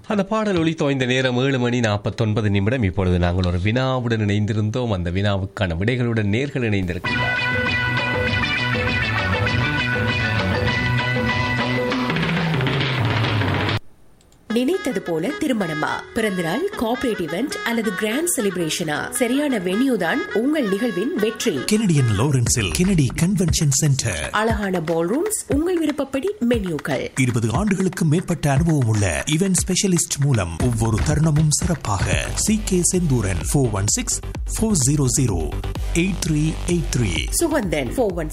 அந்த பாடல் ஒளி தோய்ந்த நேரம் 7:49. இப்பொழுது நாங்கள் ஒரு வினாவுடன் இணைந்திருந்தோம். அந்த வினாவுக்கான விடைகளுடன் நேர்கள் இணைந்திருக்கிறார். நினைத்தது போல திருமணமா, பிறந்தநாள், கார்ப்பரேட் இவெண்ட் அல்லது கிராண்ட் செலிப்ரேஷனா, சரியான வென்யூ தான் உங்கள் நிகழ்வின் வெற்றி. Canadian லாரன்ஸில் Kennedy convention centre. அழகான பால் ரூம்ஸ், உங்கள் விருப்பப்படி மென்யூக்கள். 20 ஆண்டுகளுக்கு மேற்பட்ட அனுபவம் உள்ள இவென்ட் ஸ்பெஷலிஸ்ட் மூலம் ஒவ்வொரு தருணமும் சிறப்பாக. CK செந்தூரன் 416-400-8383. சுகந்தன்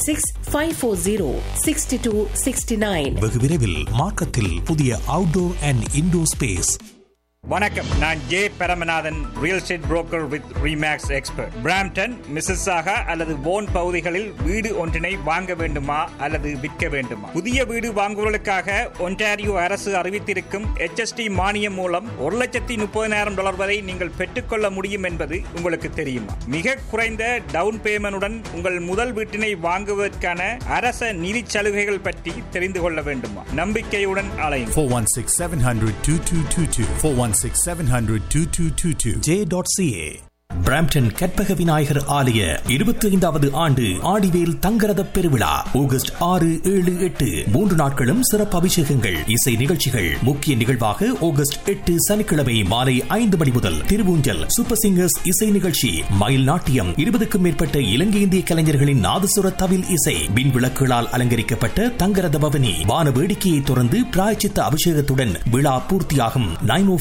416-540-6269. வெகு விரைவில் மார்க்கத்தில் புதிய அவுட்டோர் அண்ட் இன்டோர் ஸ்பேஸ். வணக்கம், நான் J Paramanathan, real estate broker with remakes expert. Brampton, Mississauga அல்லது போன் பகுதிகளில் வீடு ஒன்றினை வாங்க வேண்டுமா அல்லது விற்க வேண்டுமா? புதிய வீடு வாங்குவதற்காக ஒன்டாரியோ அரசு அறிவித்திருக்கும் HST மானியம் மூலம் $130,000 வரை நீங்கள் பெற்றுக்கொள்ள முடியும் என்பது உங்களுக்கு தெரியுமா? மிக குறைந்த டவுன் பேமெண்டுடன் உங்கள் முதல் வீட்டினை வாங்குவதற்கான அரச நிதி சலுகைகள் பற்றி தெரிந்து கொள்ள வேண்டுமா? நம்பிக்கையுடன் அலையுங்கள். 416-700-2222 416-700-2222 J.ca. பிராம்டன் கற்பக விநாயகர் ஆலய 25வது ஆண்டு ஆடிவேல் தங்கரத பெருவிழா ஆகஸ்ட் 6, 7, 8 3 நாட்களும் சிறப்பு அபிஷேகங்கள், இசை நிகழ்ச்சிகள். முக்கிய நிகழ்வாக ஆகஸ்ட் 8 சனிக்கிழமை மாலை 5 மணி முதல் திருவூஞ்சல் சூப்பர் சிங்கர்ஸ் இசை நிகழ்ச்சி, மயில் நாட்டியம், 20க்கும் மேற்பட்ட இலங்கை இந்திய கலைஞர்களின் நாதசுர தவில் இசை, மின் விளக்குகளால் அலங்கரிக்கப்பட்ட தங்கரத பவனி, வான வேடிக்கையை தொடர்ந்து பிராயச்சித்த அபிஷேகத்துடன் விழா பூர்த்தியாகும்.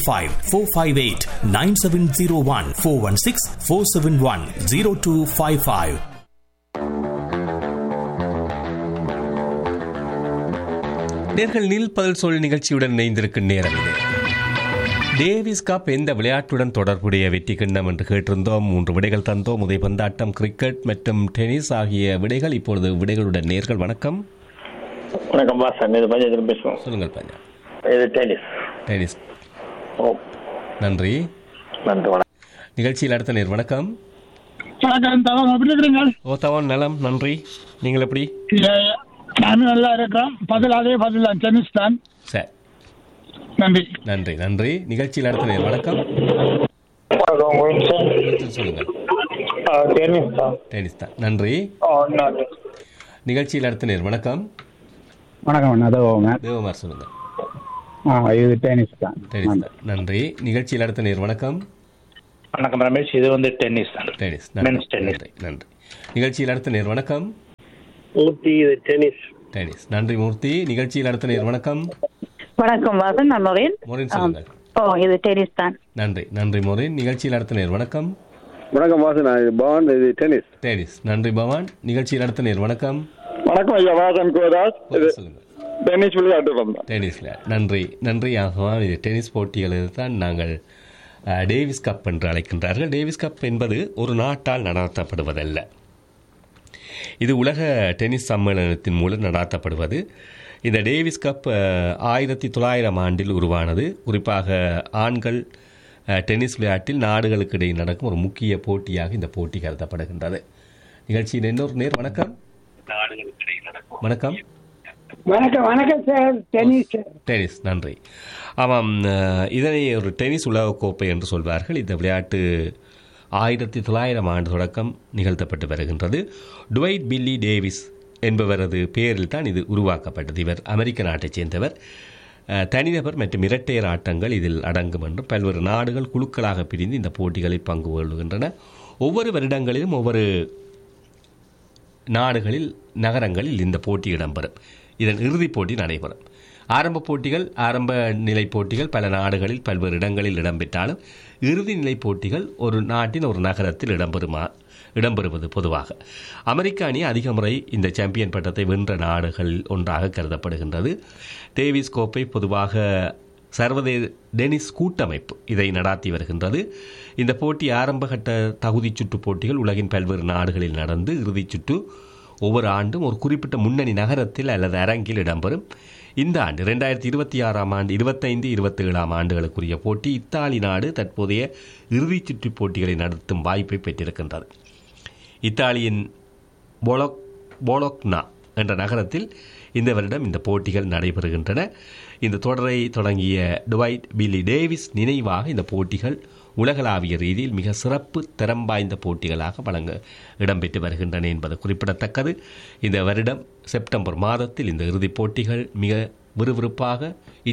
905-458-9701 416-471-0255. நேர்கள் நீல் பதில் சொல் நிகழ்ச்சியுடன் இணைந்திருக்கும் நேரம் இது. டேவிஸ் கப் எந்த விளையாட்டுடன் தொடர்புடைய வெற்றி கிண்ணம் என்று கேட்டிருந்தோம். 3 விடைகள் தந்தோம். உதைபந்தாட்டம், கிரிக்கெட் மற்றும் டென்னிஸ் ஆகிய விடைகள். இப்பொழுது விடைகளுடன் நேர்கள். வணக்கம். வணக்கம் பாசன், இது பஞ்சாயத்து பேசுவோம். சொல்லுங்கள் பஞ்சா. இது டென்னிஸ். டென்னிஸ். ஓ, நன்றி. நன்றி. வணக்கம். நிகழ்ச்சியில் அடுத்த நேர். வணக்கம். வணக்கம் தவம், எப்படி இருக்கிறீங்க? ஓ தவன் நலம், நன்றி. நீங்கள் எப்படி? நானும் நல்லா இருக்கேன். அதே பதில் டென்னிஸ் தான். சரி, நன்றி. நன்றி நன்றி. நிகழ்ச்சியில் அடுத்த நேர். வணக்கம். சொல்லுங்கள். டென்னிஸ் தான். டென்னிஸ் தான். நன்றி. நிகழ்ச்சியில் அடுத்த நேர். வணக்கம். வணக்கம். தேவமார் சொல்லுங்கள். இது டென்னிஸ் தான். டென்னிஸ் தான். நன்றி. நிகழ்ச்சியில் அடுத்த நேர். வணக்கம். வணக்கம் ரமேஷ், இது டென்னிஸ் தான். டென்னிஸ். நன்றி. நன்றி. நிகழ்ச்சியில் அடுத்த நேர். வணக்கம். மூர்த்தி, இது டென்னிஸ். டென்னிஸ். நன்றி மூர்த்தி. நிகழ்ச்சியில் அடுத்த நேர். வணக்கம். வணக்கம் வாசன், நான் மொரின். மொரின் சொல்லுங்கள். இது டென்னிஸ் தான். நன்றி நன்றி மொரின். நிகழ்ச்சியில் அடுத்த நேர். வணக்கம். வணக்கம் வாசன், பவான், இது டென்னிஸ். டென்னிஸ். நன்றி பவான். நிகழ்ச்சியில் அடுத்த நேர். வணக்கம். வணக்கம் ஐயா, வாசன் கோதாஸ். சொல்லுங்கள். டென்னிஸ் விளையாட்டு. டென்னிஸ்ல. நன்றி நன்றி. ஆகவான் இது டென்னிஸ் போட்டிகளில் தான் நாங்கள் டேவிஸ் கப் என்று அழைக்கின்றார்கள். டேவிஸ் கப் என்பது ஒரு நாட்டால் நடாத்தப்படுவதல்ல. இது உலக டென்னிஸ் சம்மேளனத்தின் மூலம் நடாத்தப்படுவது. இந்த டேவிஸ் கப் 1900 ஆண்டில் உருவானது. குறிப்பாக ஆண்கள் டென்னிஸ் விளையாட்டில் நாடுகளுக்கு இடையில் நடக்கும் ஒரு முக்கிய போட்டியாக இந்த போட்டி கருதப்படுகின்றது. நிகழ்ச்சியின் இன்னொரு நேர். வணக்கம். வணக்கம். வணக்கம். வணக்கம் சார். டென்னிஸ். டென்னிஸ். நன்றி. ஆமாம், இதனை ஒரு டென்னிஸ் உலகக்கோப்பை என்று சொல்வார்கள். இந்த விளையாட்டு 1900 ஆண்டு தொடக்கம் நிகழ்த்தப்பட்டு வருகின்றது. டுவைட் பில்லி டேவிஸ் என்பவரது பெயரில் தான் இது உருவாக்கப்பட்டது. இவர் அமெரிக்க நாட்டைச் சேர்ந்தவர். தனிநபர் மற்றும் இரட்டையர் ஆட்டங்கள் இதில் அடங்கும் என்று பல்வேறு நாடுகள் குழுக்களாக பிரிந்து இந்த போட்டிகளில் பங்கு கொள்கின்றன. ஒவ்வொரு வருடங்களிலும் ஒவ்வொரு நாடுகளில் நகரங்களில் இந்த போட்டி இடம்பெறும். இதன் இறுதிப் போட்டி நடைபெறும். ஆரம்ப நிலை போட்டிகள் பல நாடுகளில் பல்வேறு இடங்களில் இடம்பெற்றாலும் இறுதி நிலை போட்டிகள் ஒரு நாட்டின் ஒரு நகரத்தில் இடம்பெறுவது பொதுவாக. அமெரிக்க அணி அதிக முறை இந்த சாம்பியன் பட்டத்தை வென்ற நாடுகளில் ஒன்றாக கருதப்படுகின்றது. டேவிஸ் கோப்பை பொதுவாக சர்வதேச டென்னிஸ் கூட்டமைப்பு இதை நடாத்தி வருகின்றது. இந்த போட்டி ஆரம்பகட்ட தகுதி சுற்று போட்டிகள் உலகின் பல்வேறு நாடுகளில் நடந்து இறுதிச் சுற்று ஒவ்வொரு ஆண்டும் ஒரு குறிப்பிட்ட முன்னணி நகரத்தில் அல்லது அரங்கில் இடம்பெறும். இந்த ஆண்டு 2026 ஆண்டு 25-27 ஆண்டுகளுக்குரிய போட்டி இத்தாலி நாடு தற்போதைய இறுதிச் சுற்று போட்டிகளை நடத்தும் வாய்ப்பை பெற்றிருக்கின்றது. இத்தாலியின் போலோக்னா என்ற நகரத்தில் இந்த வருடம் இந்த போட்டிகள் நடைபெறுகின்றன. இந்த தொடரை தொடங்கிய டுவைட் பில்லி டேவிஸ் நினைவாக இந்த போட்டிகள் உலகளாவிய ரீதியில் மிக சிறப்பு தரம் வாய்ந்த போட்டிகளாக இடம்பெற்று வருகின்றன என்பது குறிப்பிடத்தக்கது. இந்த வருடம் செப்டம்பர் மாதத்தில் இந்த இறுதிப் போட்டிகள் மிக விறுவிறுப்பாக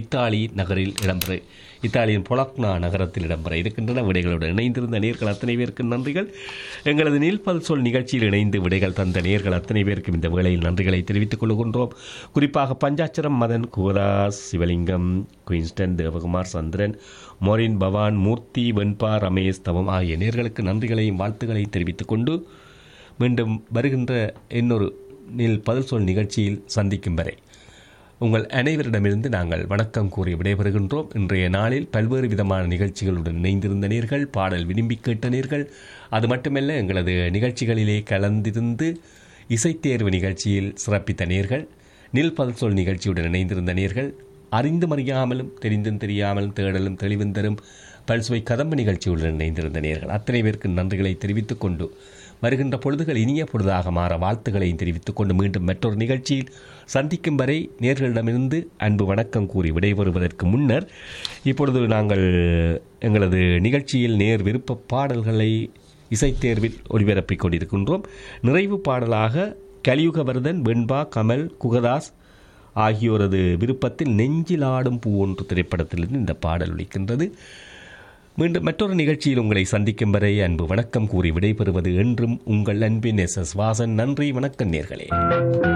இத்தாலியின் பொலக்னா நகரத்தில் இடம்பெற இருக்கின்றன. விடைகளுடன் இணைந்திருந்த நேர்கள் அத்தனை பேருக்கு நன்றிகள். எங்களது நீல்பல் சொல் நிகழ்ச்சியில் இணைந்து விடைகள் தந்த நேர்கள் அத்தனை பேருக்கும் இந்த வேளையில் நன்றிகளை தெரிவித்துக் கொள்கின்றோம். குறிப்பாக பஞ்சாட்சரம் மதன், குகதாஸ், சிவலிங்கம், குயின்ஸ்டன், தேவகுமார், சந்திரன், மொரின், பவான், மூர்த்தி, வெண்பா, ரமேஷ், தவம் ஆகிய நேர்களுக்கு நன்றிகளையும் வாழ்த்துக்களையும் தெரிவித்துக் கொண்டு மீண்டும் வருகின்ற இன்னொரு பதில் சொல் நிகழ்ச்சியில் சந்திக்கும் வரை உங்கள் அனைவரிடமிருந்து நாங்கள் வணக்கம் கூறி விடைபெறுகின்றோம். இன்றைய நாளில் பல்வேறு விதமான நிகழ்ச்சிகளுடன் இணைந்திருந்த நேர்கள், பாடல் விரும்பி கேட்ட நேர்கள், அது மட்டுமல்ல எங்களது நிகழ்ச்சிகளிலே கலந்திருந்து இசைத்தேர்வு நிகழ்ச்சியில் சிறப்பித்த நேர்கள், பதில் சொல் நிகழ்ச்சியுடன் இணைந்திருந்த நேர்கள், அறிந்தும் அறியாமலும் தெரிந்தும் தெரியாமலும் தேடலும் தெளிவும் தரும் பல்சுவை கதம்பு நிகழ்ச்சியுடன் இணைந்திருந்த நேர்கள் அத்தனை பேருக்கு நன்றிகளை தெரிவித்துக் கொண்டு வருகின்ற பொழுதுகள் இனிய பொழுதாக மாற வாழ்த்துக்களையும் தெரிவித்துக் கொண்டு மீண்டும் மற்றொரு நிகழ்ச்சியில் சந்திக்கும் வரை நேர்களிடமிருந்து அன்பு வணக்கம் கூறி விடைபெறுவதற்கு முன்னர் இப்பொழுது நாங்கள் எங்களது நிகழ்ச்சியில் நேர் விருப்ப பாடல்களை இசைத்தேர்வில் ஒளிபரப்பிக் கொண்டிருக்கின்றோம். நிறைவு பாடலாக கலியுகவர்தன், வெண்பா, கமல், குகதாஸ் ஆகியோரது விருப்பத்தில் நெஞ்சிலாடும் பூ ஒன்று திரைப்படத்திலிருந்து இந்த பாடல் ஒலிக்கின்றது. மீண்டும் மற்றொரு நிகழ்ச்சியில் உங்களை சந்திக்கும் வரை அன்பு வணக்கம் கூறி விடைபெறுவது என்றும் உங்கள் அன்பின் எஸ்.எஸ். வாசன். நன்றி, வணக்கம் நேர்களே.